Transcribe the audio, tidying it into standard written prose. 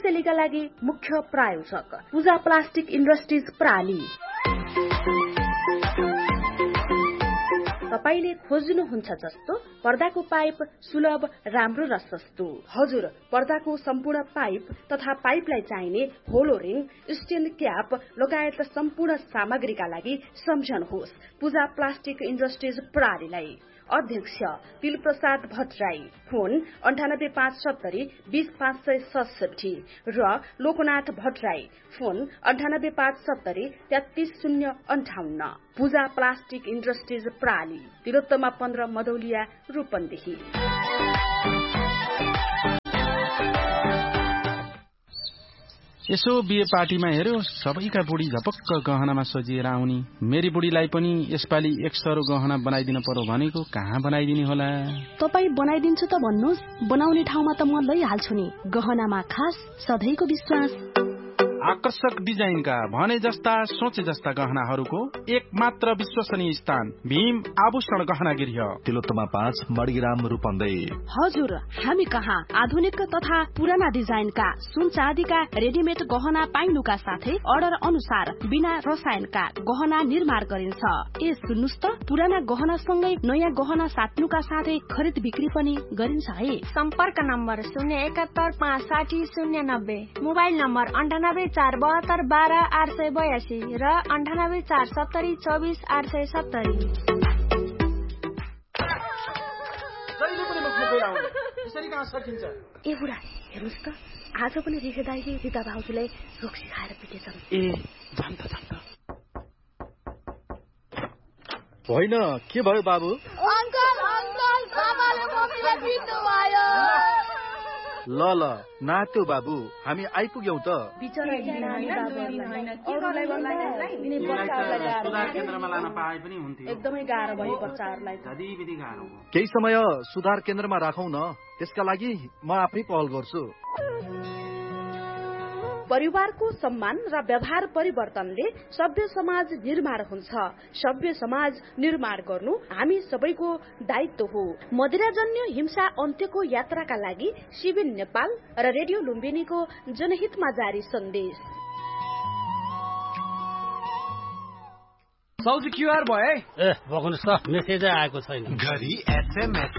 यसैका लागि मुख्य प्रायोजक पूजा प्लास्टिक इन्डस्ट्रिज प्राली। तपाईले खोज्नुहुन्छ जस्तो पर्दाको पाइप सुलभ, राम्रो र सस्तो। हजुर, पर्दाको सम्पूर्ण पाइप तथा पाइपलाई चाहिने होलो रिङ, स्टेन क्याप लगायत सम्पूर्ण सामग्रीका लागि सम्झनुहोस् पूजा प्लास्टिक इन्डस्ट्रिज प्रालीलाई। अध्यक्ष तिलप्रसाद भट्टराई, फोन 9857 20567 र लोकनाथ भट्टराई, फोन 9857 33058। पूजा प्लास्टिक इन्डस्ट्रिज प्राली, तिलोत्तमा 15 मदौलिया, रूपन्देही। यसो बिहे पार्टीमा हेर्यो, सबैका बुढी झपक्क गहनामा सजिएर आउनी। मेरी बुढीलाई पनि यसपालि एक सरो गहना बनाइदिन पर्यो भनेको, कहाँ बनाइदिने होला? तपाई बनाइदिन्छु त भन्नुहोस्, बनाउने ठाउँमा त म लैहाल्छु नि। गहनामा खास सधैँको विश्वास। आकर्षक डिजाइनका भने जस्ता सोचे जस्ता गहनाहरूको एक मात्र विश्वसनीय स्थान भीम आभूषण गहना गृह, तिलोत्तमा 5 मडगिराम, रूपन्देही। हजुर, हामी कहाँ आधुनिक तथा पुराना डिजाइनका सुन चाँदीका रेडिमेड गहना पाइनुका साथै अर्डर अनुसार बिना रसायनका गहना निर्माण गरिन्छ। ए सुन्नुस् त, पुराना गहना सँगै नयाँ गहना साट्नुका साथै खरिद बिक्री पनि गरिन्छ है। सम्पर्क नम्बर 071 560 090, मोबाइल नम्बर 98 472 12 882 र 98 470 24 870। ए बुढा, हेर्नुहोस् त, आज पनि रिखे दाइले रिता भाउजूलाई रोक्सी खाएर पिटेछन्। ए जान त होइन, के भयो बाबु? अंकल अंकल, बाबाले मम्मीलाई पिट्नु भयो। ल नात्यो बाबु, हामी आइपुग्यौं त। सुधार केन्द्रमा लान पाए पनि हुन्थ्यो। एकदमै गाह्रो भयो बच्चाहरूलाई। केही समय सुधार केन्द्रमा राखौं न, त्यसका लागि म आफै पहल गर्छु। परिवारको सम्मान र व्यवहार परिवर्तनले सभ्य समाज निर्माण हुन्छ। सभ्य समाज निर्माण गर्नु हामी सबैको दायित्व हो। मदिराजन्य हिंसा अन्त्यको यात्राका लागि सिबिन नेपाल र रेडियो लुम्बिनीको जनहितमा जारी सन्देश। साउजी क्युआर भयो है? ए बग्नुस् त, मेसेजै आएको छैन। घरि एसएमएस